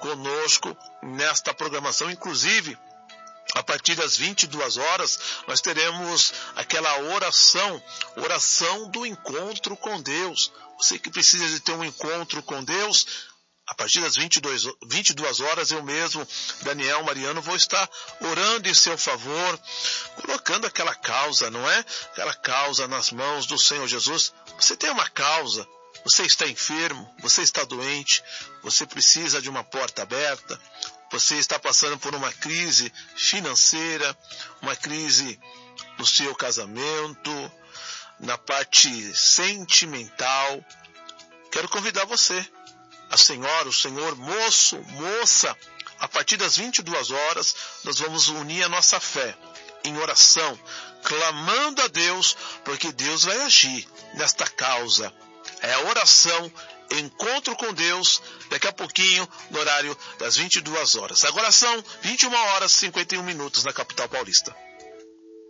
conosco nesta programação. Inclusive, a partir das 22 horas, nós teremos aquela oração do encontro com Deus. Você que precisa de ter um encontro com Deus, a partir das 22 horas, eu mesmo, Daniel Mariano, vou estar orando em seu favor, colocando aquela causa, não é? Aquela causa nas mãos do Senhor Jesus. Você tem uma causa, você está enfermo, você está doente, você precisa de uma porta aberta, você está passando por uma crise financeira, uma crise no seu casamento, na parte sentimental. Quero convidar você, a senhora, o senhor, moço, moça, a partir das 22 horas, nós vamos unir a nossa fé em oração, clamando a Deus, porque Deus vai agir nesta causa. É a oração, encontro com Deus, daqui a pouquinho, no horário das 22 horas. Agora são 21 horas e 51 minutos na capital paulista.